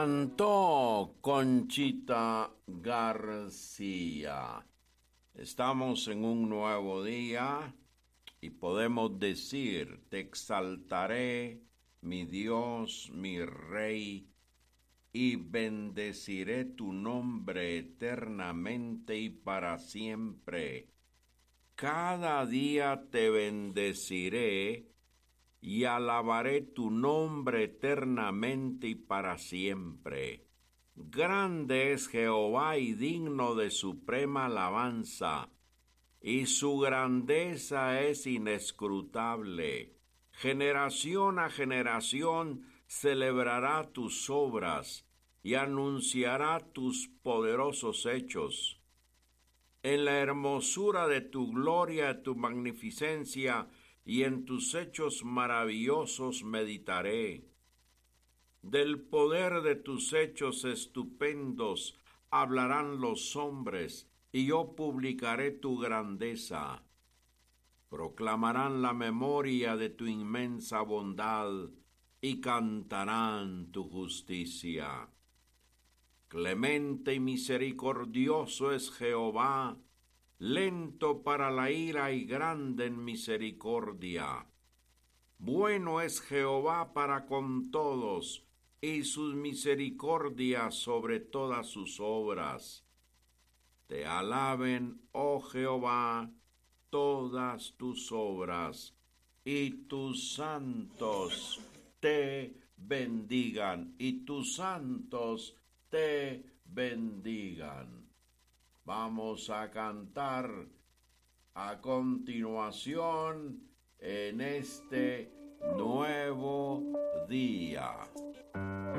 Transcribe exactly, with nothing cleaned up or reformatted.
Cantó Conchita García. Estamos en un nuevo día y podemos decir: te exaltaré, mi Dios, mi Rey, y bendeciré tu nombre eternamente y para siempre. Cada día te bendeciré y alabaré tu nombre eternamente y para siempre. Grande es Jehová y digno de suprema alabanza, y su grandeza es inescrutable. Generación a generación celebrará tus obras y anunciará tus poderosos hechos. En la hermosura de tu gloria, tu magnificencia, y en tus hechos maravillosos meditaré. Del poder de tus hechos estupendos hablarán los hombres, y yo publicaré tu grandeza. Proclamarán la memoria de tu inmensa bondad, y cantarán tu justicia. Clemente y misericordioso es Jehová, lento para la ira y grande en misericordia. Bueno es Jehová para con todos, y sus misericordias sobre todas sus obras. Te alaben, oh Jehová, todas tus obras, y tus santos te bendigan, y tus santos te bendigan. Vamos a cantar a continuación en este nuevo día.